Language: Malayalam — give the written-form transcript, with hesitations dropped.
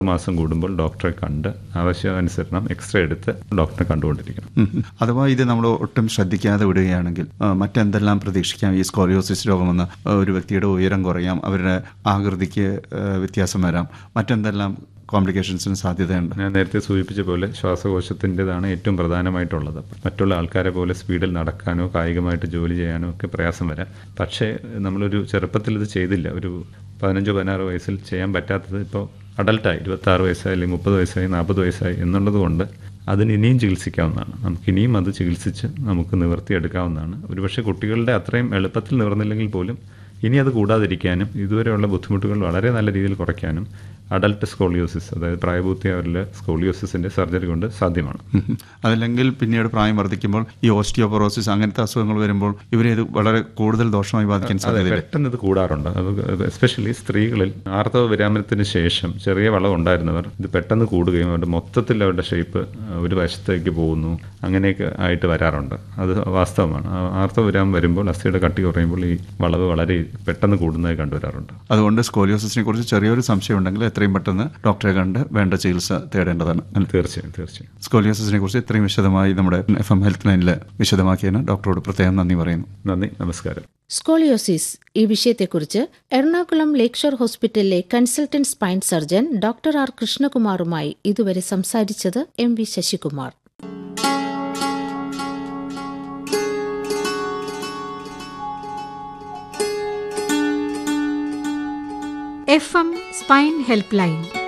മാസം കൂടുമ്പോൾ ഡോക്ടറെ കണ്ട് ആവശ്യാനുസരണം എക്സ്റേ എടുത്ത് ഡോക്ടറെ കണ്ടുകൊണ്ടിരിക്കണം. അഥവാ ഇത് നമ്മൾ ഒട്ടും ശ്രദ്ധിക്കാതെ വിടുകയാണെങ്കിൽ മറ്റെന്തെല്ലാം പ്രതീക്ഷിക്കാം? ഈ സ്കോളിയോസിസ് രോഗമെന്ന് ഒരു വ്യക്തിയുടെ ഉയരം കുറയാം, അവരുടെ ആകൃതിക്ക് വ്യത്യാസം വരാം, മറ്റെന്തെല്ലാം കോംപ്ലിക്കേഷൻസിന് സാധ്യതയുണ്ട്? ഞാൻ നേരത്തെ സൂചിപ്പിച്ച പോലെ ശ്വാസകോശത്തിൻ്റെതാണ് ഏറ്റവും പ്രധാനമായിട്ടുള്ളത്. മറ്റുള്ള ആൾക്കാരെ പോലെ സ്പീഡിൽ നടക്കാനോ കായികമായിട്ട് ജോലി ചെയ്യാനോ ഒക്കെ പ്രയാസം വരാം. പക്ഷേ നമ്മളൊരു ചെറുപ്പത്തിൽ ഇത് ചെയ്തില്ല, ഒരു 15-16 വയസ്സിൽ ചെയ്യാൻ പറ്റാത്തത് ഇപ്പോൾ അഡൽട്ടായി 26 വയസ്സായി അല്ലെങ്കിൽ 30 വയസ്സായി 40 വയസ്സായി എന്നുള്ളത് കൊണ്ട് അതിന് ഇനിയും ചികിത്സിക്കാവുന്നതാണ്. നമുക്കിനിയും അത് ചികിത്സിച്ച് നമുക്ക് നിവർത്തിയെടുക്കാവുന്നതാണ്. ഒരുപക്ഷെ കുട്ടികളുടെ അത്രയും എളുപ്പത്തിൽ നിവർന്നില്ലെങ്കിൽ പോലും ഇനി അത് കൂടാതിരിക്കാനും ഇതുവരെയുള്ള ബുദ്ധിമുട്ടുകൾ വളരെ നല്ല രീതിയിൽ കുറയ്ക്കാനും അഡൽട്ട് സ്കോളിയോസിസ്, അതായത് പ്രായപൂർത്തിയായവരിലെ സ്കോളിയോസിസിൻ്റെ സർജറി കൊണ്ട് സാധ്യമാണ്. അതല്ലെങ്കിൽ പിന്നീട് പ്രായം വർദ്ധിക്കുമ്പോൾ ഈ ഓസ്റ്റിയോപൊറോസിസ് അങ്ങനത്തെ അസുഖങ്ങൾ വരുമ്പോൾ ഇവരെ ഇത് വളരെ കൂടുതൽ ദോഷമായി ബാധിക്കാൻ സാധ്യത. പെട്ടെന്ന് ഇത് കൂടാറുണ്ട്. അത് എസ്പെഷ്യലി സ്ത്രീകളിൽ ആർത്തവ വിരാമനത്തിന് ശേഷം ചെറിയ വളവ് ഉണ്ടായിരുന്നവർ ഇത് പെട്ടെന്ന് കൂടുകയും അവരുടെ മൊത്തത്തിൽ അവരുടെ ഷേപ്പ് ഒരു വശത്തേക്ക് പോകുന്നു, അങ്ങനെയൊക്കെ ആയിട്ട് വരാറുണ്ട്. അത് വാസ്തവമാണ്. ആർത്തവ വിരാമം വരുമ്പോൾ അസ്ഥിയുടെ കട്ടി കുറയുമ്പോൾ ഈ വളവ് വളരെ പെട്ടെന്ന് കൂടുന്നതായി കണ്ടുവരാറുണ്ട്. അതുകൊണ്ട് സ്കോലിയോസിസിനെ കുറിച്ച് ചെറിയൊരു സംശയം ഉണ്ടെങ്കിൽ എത്രയും പെട്ടെന്ന് ഡോക്ടറെ കണ്ട് വേണ്ട ചികിത്സ തേടേണ്ടതാണ്. തീർച്ചയായും. സ്കോലിയോസിസിനെ കുറിച്ച് ഇത്രയും വിശദമായി നമ്മുടെ FM ഹെൽത്ത് ലൈനിൽ വിശദമാക്കിയതിന് ഡോക്ടറോട് പ്രത്യേകം നന്ദി പറയുന്നു. നന്ദി, നമസ്കാരം. സ്കോളിയോസിസ് ഈ വിഷയത്തെക്കുറിച്ച് എറണാകുളം ലേക്ഷോർ ഹോസ്പിറ്റലിലെ consultant spine surgeon doctor R കൃഷ്ണകുമാറുമായി ഇതുവരെ സംസാരിച്ചത് MV Sasikumar. FM spine help line.